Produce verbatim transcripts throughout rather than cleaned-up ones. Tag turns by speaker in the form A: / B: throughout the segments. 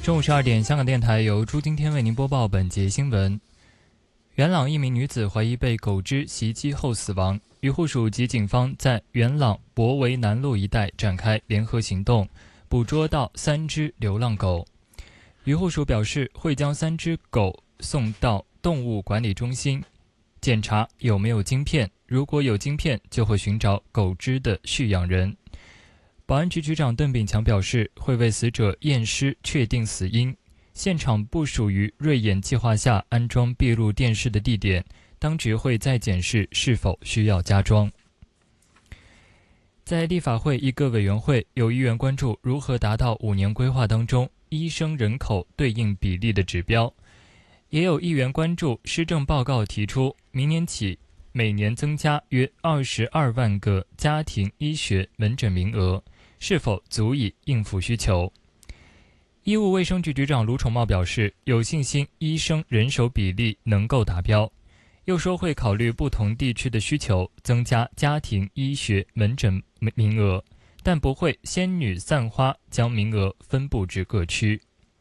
A: 中午十二点，香港电台由朱今天为您播报本节新闻。元朗一名女子怀疑被狗只袭击后死亡，渔护署及警方在元朗博围南路一带展开联合行动，捕捉到三只流浪狗。渔护署表示，会将三只狗送到动物管理中心检查有没有晶片，如果有晶片，就会寻找狗只的蓄养人。保安局局长邓炳强表示，会为死者验尸确定死因。现场不属于瑞眼计划下安装闭路电视的地点，当局会再检视是否需要加装。在立法会一个委员会，有议员关注如何达到五年规划当中医生人口对应比例的指标，也有议员关注施政报告提出明年起每年增加约二十二万个家庭医学门诊名额，是否足以应付需求。医务卫生局局长卢宠茂表示，有信心医生人手比例能够达标，又说会考虑不同地区的需求，增加家庭医学门诊名额，但不会仙女散花将名额分布至各区。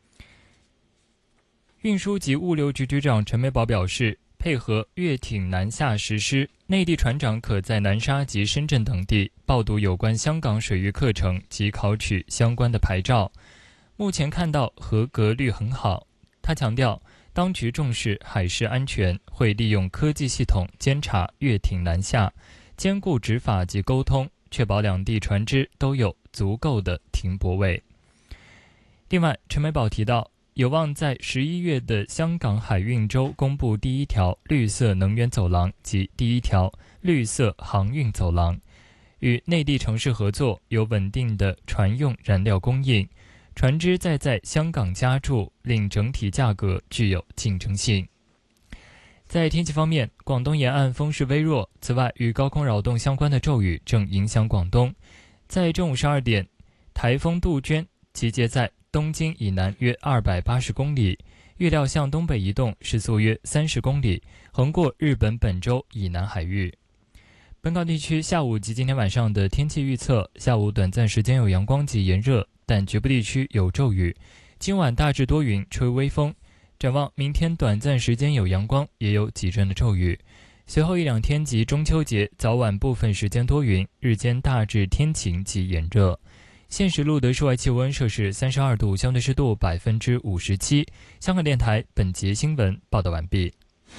A: 运输及物流局局长陈美宝表示，配合粤挺南下实施，内地船长可在南沙及深圳等地报读有关香港水域课程及考取相关的牌照，目前看到合格率很好。他强调，当局重视海事安全，会利用科技系统监察粤挺南下，兼顾执法及沟通，确保两地船只都有足够的停泊位。另外，陈美宝提到，有望在十一月的香港海运周公布第一条绿色能源走廊及第一条绿色航运走廊，与内地城市合作，有稳定的船用燃料供应，船只再在香港加注，令整体价格具有竞争性。在天气方面，广东沿岸风势微弱，此外与高空扰动相关的骤雨正影响广东。在正午十二点，台风杜鹃集结在东京以南约二百八十公里，预料向东北移动，时速约三十公里，横过日本本州以南海域。本港地区下午及今天晚上的天气预测，下午短暂时间有阳光及炎热，但局部地区有骤雨。今晚大致多云，吹微风。展望明天短暂时间有阳光，也有几阵的骤雨。随后一两天及中秋节早晚部分时间多云，日间大致天晴及炎热。现时录得室外气温摄氏三十二度，相对湿度百分之五十七。香港电台本节新闻报道完毕。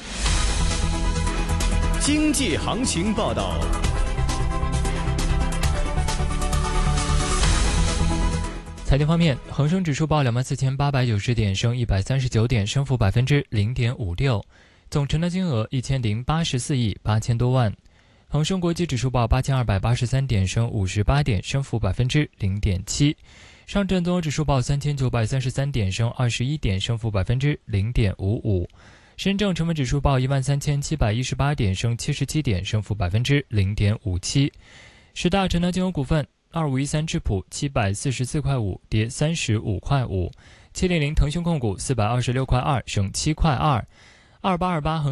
B: 经济行情报道。
A: 财经方面，恒生指数报两万四千八百九十点，升一百三十九点，升幅百分之零点五六，总成交金额一千零八十四亿八千多万。恒生国际指数报八千二百八十三点，升五十八点，升幅百分之零点七。上证综合指数报三千九百三十三点，升二十一点，升幅百分之零点五五。深证成分指数报一万三千七百一十八点，升七十七点，升幅百分之零点五七。十大成交金额股份。二五一三智普七百四十四块五，跌三十五块五；七零零腾讯控股四百二十六块二，升七块二；二八二八恒